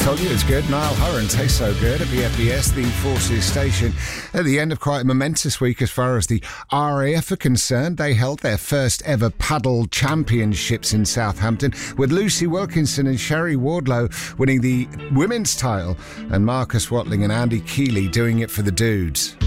told you it's good. Niall Horan tastes so good at BFBS, the Forces station. At the end of quite a momentous week as far as the RAF are concerned. They held their first ever paddle championships in Southampton, with Lucy Wilkinson and Sherry Wardlow winning the women's title and Marcus Watling and Andy Keeley doing it for the dudes.